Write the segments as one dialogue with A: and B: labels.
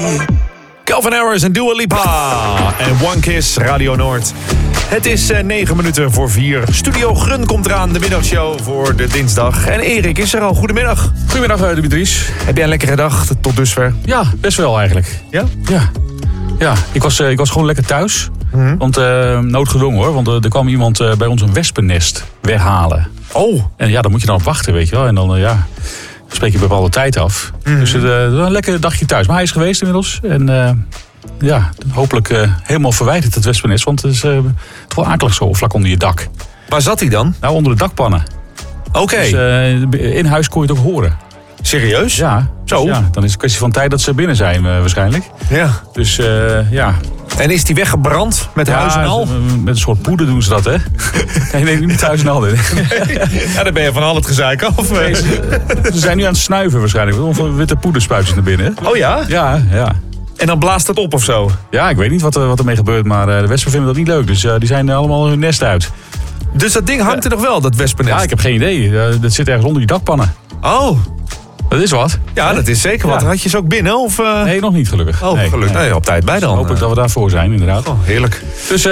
A: Calvin Harris en Dua Lipa. En One Kiss, Radio Noord. Het is 9 minuten voor 4. Studio Grun komt eraan, de middagshow voor de dinsdag. En Erik is er al. Goedemiddag.
B: Goedemiddag, Dimitris.
A: Heb jij een lekkere dag tot dusver?
B: Ja, best wel eigenlijk.
A: Ja?
B: Ja, ik was gewoon lekker thuis. Mm-hmm. Want noodgedwongen hoor. Want er kwam iemand bij ons een wespennest weghalen.
A: Oh.
B: En ja, daar moet je dan op wachten, weet je wel. En dan spreek je bepaalde tijd af. Mm-hmm. Dus een lekker dagje thuis. Maar hij is geweest inmiddels. En hopelijk helemaal verwijderd het wespennest. Want het is wel akelig zo vlak onder je dak.
A: Waar zat hij dan?
B: Nou, onder de dakpannen.
A: Oké.
B: Dus in huis kon je het ook horen.
A: Serieus?
B: Ja.
A: Zo?
B: Dus ja, dan is het een kwestie van tijd dat ze binnen zijn waarschijnlijk.
A: Ja.
B: Dus ja.
A: En is die weggebrand met huis en al?
B: Met een soort poeder doen ze dat, hè? Nee, niet huis en al.
A: Ja, dan ben je van al het gezeik af.
B: Nee, ze zijn nu aan het snuiven waarschijnlijk. Of witte poederspuitjes naar binnen.
A: Oh ja?
B: Ja.
A: En dan blaast het op of zo?
B: Ja, ik weet niet wat ermee gebeurt. Maar de wespen vinden dat niet leuk. Dus die zijn allemaal hun nest uit.
A: Dus dat ding hangt er nog wel, dat wespennest?
B: Ja, ik heb geen idee. Dat zit ergens onder die dakpannen.
A: Oh.
B: Dat is wat.
A: Ja, dat is zeker wat. Had je ze ook binnen? Of,
B: Nee, nog niet gelukkig.
A: Oh, gelukkig. Nee, op tijd bij dan.
B: Dus hopelijk dat we daarvoor zijn, inderdaad.
A: Oh, heerlijk.
B: Dus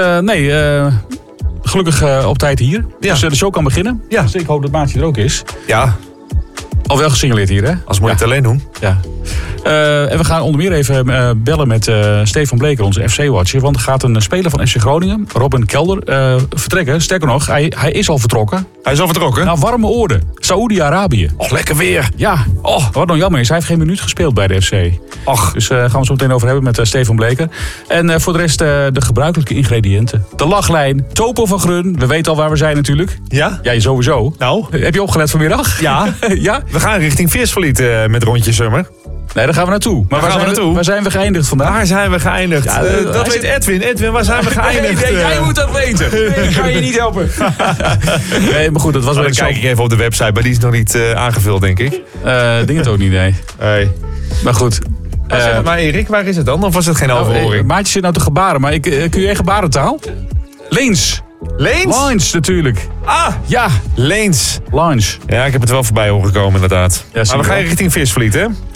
B: gelukkig op tijd hier.
A: Ja.
B: Dus de show kan beginnen.
A: Ja.
B: Dus ik hoop dat Maatje er ook is.
A: Ja.
B: Al wel gesignaleerd hier, hè?
A: Als moet je het alleen doen.
B: Ja. En we gaan onder meer even bellen met Stefan Bleker, onze FC-watcher. Want er gaat een speler van FC Groningen, Robin Kelder, vertrekken. Sterker nog, hij is al vertrokken.
A: Hij is al vertrokken?
B: Naar warme oorden. Saoedi-Arabië.
A: Och, lekker weer.
B: Ja. Wat nou jammer is, hij heeft geen minuut gespeeld bij de FC.
A: Och.
B: Dus gaan we het zo meteen over hebben met Stefan Bleker. En voor de rest de gebruikelijke ingrediënten. De lachlijn, Topo van Grun. We weten al waar we zijn natuurlijk.
A: Ja?
B: Ja, sowieso.
A: Nou?
B: Heb je opgelet vanmiddag?
A: Ja.
B: Ja?
A: We gaan richting Veersvliet met rondje Summer.
B: Nee, daar gaan we naartoe. Maar waar zijn we geëindigd vandaag?
A: Waar zijn we geëindigd?
B: Ja,
A: dat weet Edwin. Edwin, waar zijn we geëindigd?
B: Nee, jij moet dat weten. Nee, ik kan je niet helpen. Nee, maar goed, dat was wel
A: Dan kijk ik even op de website, maar die is nog niet aangevuld, denk ik.
B: Denk het ook niet, nee. Maar goed.
A: Maar Erik, waar is het dan? Of was het geen overhoring?
B: Maatje zit nou te gebaren, maar kun je gebarentaal? Leens, natuurlijk.
A: Ah,
B: ja.
A: Leens.
B: Leens.
A: Ja, ik heb het wel voorbij horen komen, inderdaad.
B: Ja,
A: maar we gaan richting Veersvliet, hè?